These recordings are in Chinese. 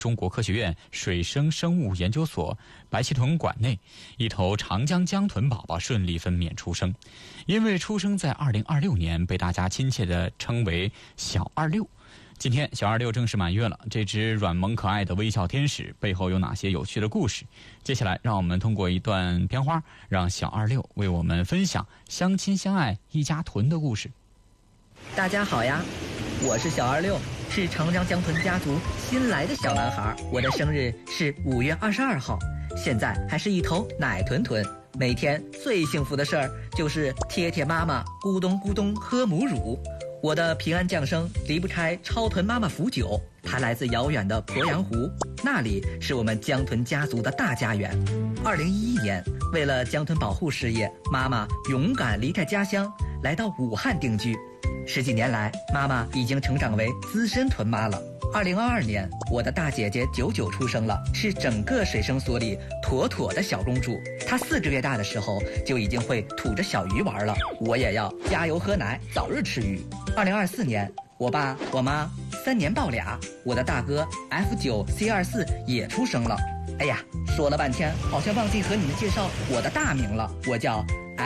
中国科学院水生生物研究所白鳍豚馆内，一头长江江豚宝宝顺利分娩出生。因为出生在2026年，被大家亲切地称为小26。今天小26正式满月了，这只软萌可爱的微笑天使背后有哪些有趣的故事？接下来让我们通过一段片花，让小26为我们分享相亲相爱一家豚的故事。 大家好呀，我是小26，是长江江豚家族新来的小男孩。我的生日是5月22号，现在还是一头奶豚豚。每天最幸福的事儿就是贴贴妈妈咕咚咕咚喝母乳。我的平安降生离不开超豚妈妈福酒，它来自遥远的鄱阳湖，那里是我们江豚家族的大家园。2011年，为了江豚保护事业，妈妈勇敢离开家乡，来到武汉定居。10几年来，妈妈已经成长为资深豚妈了。2022年，我的大姐姐99出生了，是整个水生所里妥妥的小公主。她4个月大的时候就已经会吐着小鱼玩了，我也要加油喝奶，早日吃鱼。2024年，我爸我妈3年抱俩，我的大哥 F9C24 也出生了。哎呀，说了半天，好像忘记和你们介绍我的大名了，我叫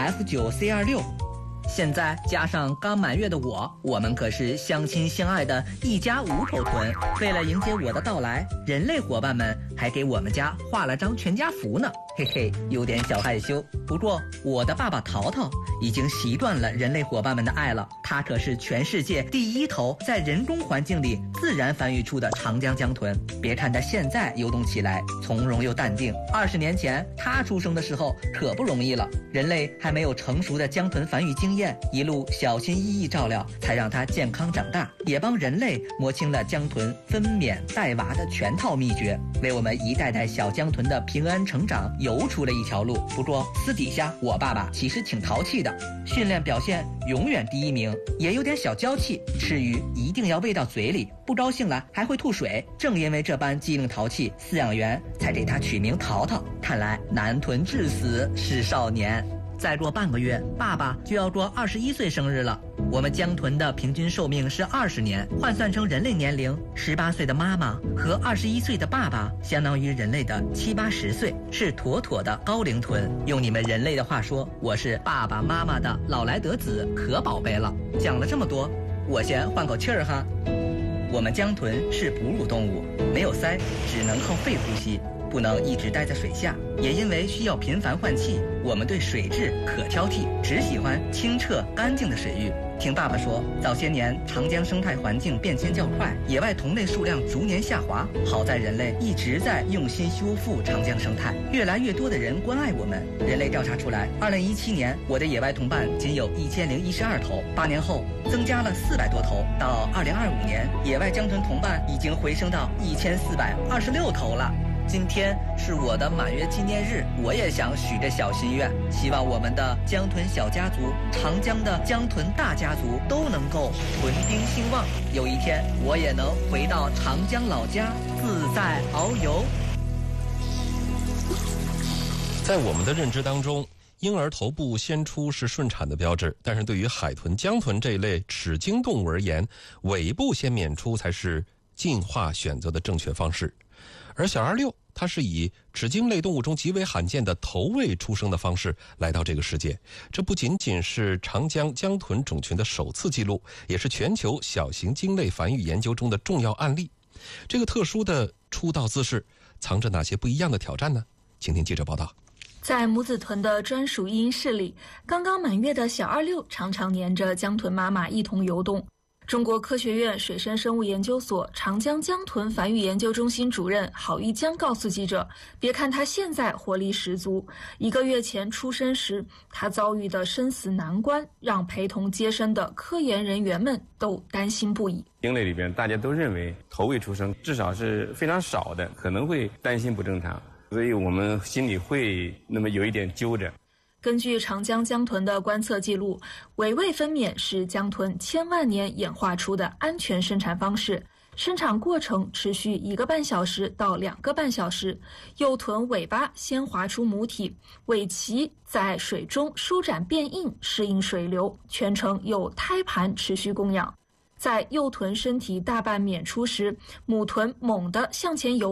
F9C26。现在加上刚满月的我们可是相亲相爱的一家5口豚。为了迎接我的到来，人类伙伴们还给我们家画了张全家福呢，嘿嘿，有点小害羞。不过我的爸爸淘淘已经习惯了人类伙伴们的爱了，他可是全世界第1头在人工环境里自然繁育出的长江江豚。别看他现在游动起来从容又淡定，20年前他出生的时候可不容易了，人类还没有成熟的江豚繁育经验，一路小心翼翼照料，才让它健康长大，也帮人类摸清了江豚分娩带娃的全套秘诀，为我们一代代小江豚的平安成长游出了一条路。不过私底下我爸爸其实挺淘气的，训练表现永远第1名，也有点小娇气，吃鱼一定要喂到嘴里，不高兴了还会吐水。正因为这般机灵淘气，饲养员才给他取名淘淘。看来男豚至死是少年。再过半个月，爸爸就要过21岁生日了。我们江豚的平均寿命是20年，换算成人类年龄，18岁的妈妈和21岁的爸爸，相当于人类的70、80岁，是妥妥的高龄豚。用你们人类的话说，我是爸爸妈妈的老来得子，可宝贝了。讲了这么多，我先换口气儿哈。我们江豚是哺乳动物，没有鳃，只能靠肺呼吸，不能一直待在水下，也因为需要频繁换气，我们对水质可挑剔，只喜欢清澈干净的水域。听爸爸说，早些年长江生态环境变迁较快，野外同类数量逐年下滑，好在人类一直在用心修复长江生态，越来越多的人关爱我们。人类调查出来，2017年我的野外同伴仅有1012头，8年后增加了400多头，到2025年，野外江豚同伴已经回升到1426头了。今天是我的满月纪念日，我也想许个小心愿，希望我们的江豚小家族、长江的江豚大家族都能够豚丁兴旺，有一天我也能回到长江老家自在遨游。 在我们的认知当中，婴儿头部先出是顺产的标志，但是对于海豚、江豚这一类齿鲸动物而言，尾部先娩出才是进化选择的正确方式。而小26它是以齿鲸类动物中极为罕见的头位出生的方式来到这个世界，这不仅仅是长江江豚种群的首次记录，也是全球小型鲸类繁育研究中的重要案例。这个特殊的出道姿势藏着哪些不一样的挑战呢？请听记者报道。 在母子豚的专属育婴室里，刚刚满月的小26常常黏着江豚妈妈一同游动。中国科学院水生生物研究所长江江豚繁育研究中心主任郝玉江告诉记者，别看他现在活力十足，1个月前出生时他遭遇的生死难关，让陪同接生的科研人员们都担心不已。 鲸类里边大家都认为头位出生至少是非常少的，可能会担心不正常，所以我们心里会那么有一点揪着。 根据长江江豚的观测记录，尾位分娩是江豚千万年演化出的安全生产方式，生产过程持续1个半小时到2个半小时。幼豚尾巴先滑出母体，尾鳍在水中舒展变硬，适应水流，全程有胎盘持续供养。在幼豚身体大半娩出时，母豚猛地向前游